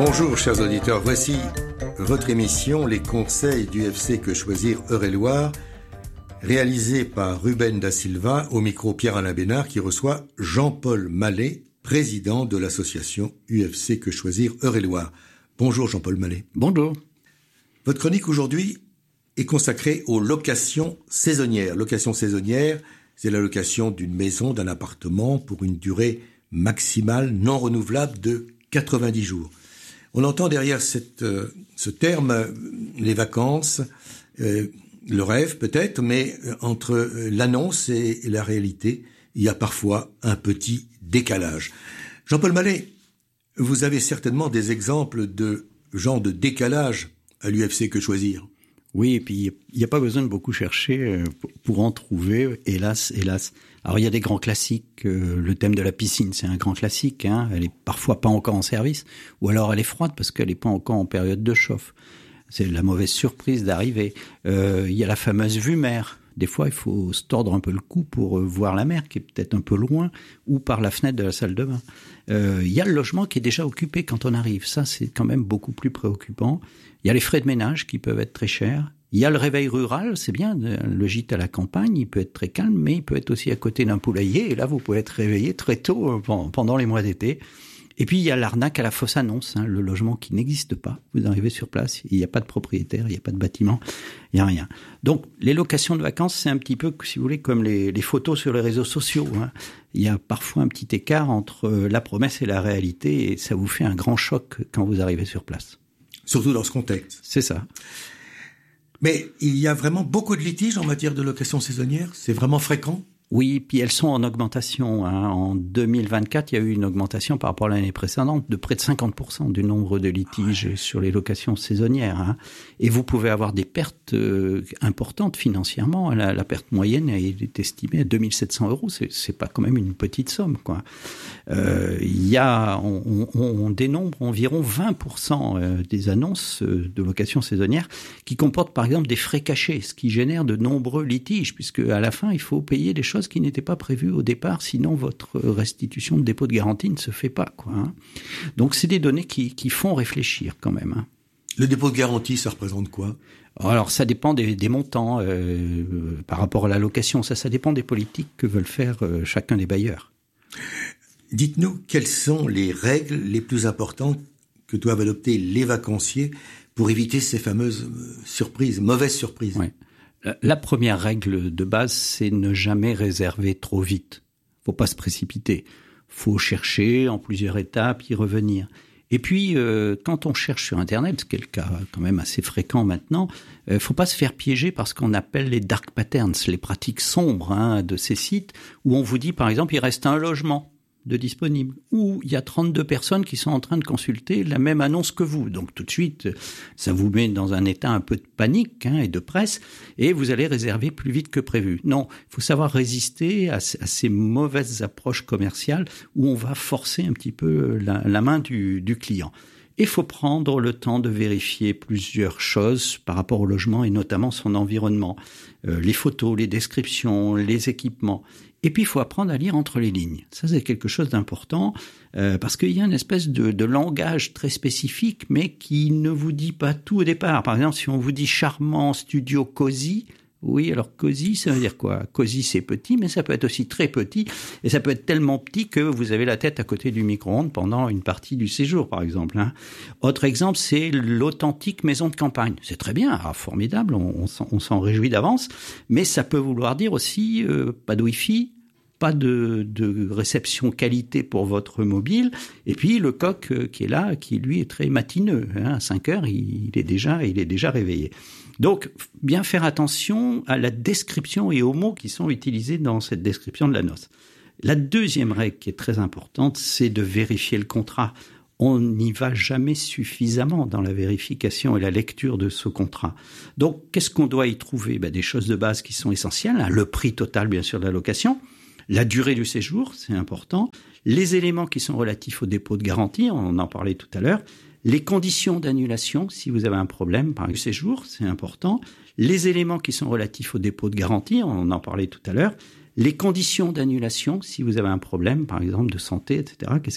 Bonjour chers auditeurs, voici votre émission Les conseils d'UFC Que Choisir Eure-et-Loir, réalisée par Ruben Da Silva, au micro Pierre-Alain Bénard qui reçoit Jean-Paul Mallet, président de l'association UFC Que Choisir Eure-et-Loir. Bonjour Jean-Paul Mallet. Bonjour. Votre chronique aujourd'hui est consacrée aux locations saisonnières. Location saisonnière, c'est la location d'une maison, d'un appartement pour une durée maximale non renouvelable de 90 jours. On entend derrière ce terme les vacances, le rêve peut-être, mais entre l'annonce et la réalité, il y a parfois un petit décalage. Jean-Paul Mallet, vous avez certainement des exemples de genre de décalage à l'UFC Que Choisir. Oui, et puis il n'y a pas besoin de beaucoup chercher pour en trouver, hélas. Alors il y a des grands classiques, le thème de la piscine, c'est un grand classique, hein. Elle est parfois pas encore en service, ou alors elle est froide parce qu'elle n'est pas encore en période de chauffe. C'est la mauvaise surprise d'arriver. Il y a la fameuse vue mer. Des fois, il faut se tordre un peu le cou pour voir la mer, qui est peut-être un peu loin, ou par la fenêtre de la salle de bain. Il y a le logement qui est déjà occupé quand on arrive. Ça, c'est quand même beaucoup plus préoccupant. Il y a les frais de ménage qui peuvent être très chers. Il y a le réveil rural, c'est bien, le gîte à la campagne, il peut être très calme, mais il peut être aussi à côté d'un poulailler, et là, vous pouvez être réveillé très tôt pendant les mois d'été. Et puis, il y a l'arnaque à la fausse annonce, hein, le logement qui n'existe pas. Vous arrivez sur place, il n'y a pas de propriétaire, il n'y a pas de bâtiment, il n'y a rien. Donc, les locations de vacances, c'est un petit peu, si vous voulez, comme les photos sur les réseaux sociaux, hein. Il y a parfois un petit écart entre la promesse et la réalité, et ça vous fait un grand choc quand vous arrivez sur place. Surtout dans ce contexte. C'est ça. Mais il y a vraiment beaucoup de litiges en matière de location saisonnière. C'est vraiment fréquent. Oui, puis elles sont en augmentation, hein. En 2024, il y a eu une augmentation par rapport à l'année précédente de près de 50% du nombre de litiges sur les locations saisonnières, hein. Et vous pouvez avoir des pertes importantes financièrement. La perte moyenne est estimée à 2 700 €. C'est pas quand même une petite somme, quoi. On dénombre environ 20% des annonces de location saisonnière qui comportent par exemple des frais cachés, ce qui génère de nombreux litiges, puisque à la fin, il faut payer des choses qui n'étaient pas prévues au départ, sinon votre restitution de dépôt de garantie ne se fait pas, quoi, hein. Donc c'est des données qui font réfléchir quand même, hein. Le dépôt de garantie, ça représente quoi ? Alors ça dépend des montants par rapport à la location, ça dépend des politiques que veulent faire chacun des bailleurs. Dites-nous, quelles sont les règles les plus importantes que doivent adopter les vacanciers pour éviter ces fameuses surprises, mauvaises surprises ? Ouais. La première règle de base, c'est ne jamais réserver trop vite. Faut pas se précipiter. Faut chercher en plusieurs étapes, y revenir. Et puis, quand on cherche sur Internet, ce qui est le cas quand même assez fréquent maintenant, faut pas se faire piéger par ce qu'on appelle les dark patterns, les pratiques sombres, hein, de ces sites où on vous dit, par exemple, il reste un logement de disponible, ou il y a 32 personnes qui sont en train de consulter la même annonce que vous. Donc tout de suite, ça vous met dans un état un peu de panique, hein, et de presse, et vous allez réserver plus vite que prévu. Non, il faut savoir résister à ces mauvaises approches commerciales où on va forcer un petit peu la main du client. Il faut prendre le temps de vérifier plusieurs choses par rapport au logement et notamment son environnement, les photos, les descriptions, les équipements. Et puis, il faut apprendre à lire entre les lignes. Ça, c'est quelque chose d'important parce qu'il y a une espèce de langage très spécifique, mais qui ne vous dit pas tout au départ. Par exemple, si on vous dit charmant studio cosy, oui, alors cosy, ça veut dire quoi ? Cosy, c'est petit, mais ça peut être aussi très petit, et ça peut être tellement petit que vous avez la tête à côté du micro-ondes pendant une partie du séjour, par exemple, hein. Autre exemple, c'est l'authentique maison de campagne. C'est très bien, formidable, on s'en réjouit d'avance, mais ça peut vouloir dire aussi pas de Wi-Fi, pas de réception qualité pour votre mobile, et puis le coq qui est là, qui lui est très matineux, hein, à 5 heures, il est déjà réveillé. Donc, bien faire attention à la description et aux mots qui sont utilisés dans cette description de la noce. La deuxième règle qui est très importante, c'est de vérifier le contrat. On n'y va jamais suffisamment dans la vérification et la lecture de ce contrat. Donc, qu'est-ce qu'on doit y trouver ? Des choses de base qui sont essentielles, hein, le prix total, bien sûr, de la location, la durée du séjour, c'est important, les éléments qui sont relatifs au dépôt de garantie, on en parlait tout à l'heure, les conditions d'annulation, si vous avez un problème par le séjour, c'est important, les éléments qui sont relatifs au dépôt de garantie, on en parlait tout à l'heure, les conditions d'annulation, si vous avez un problème, par exemple de santé, etc.,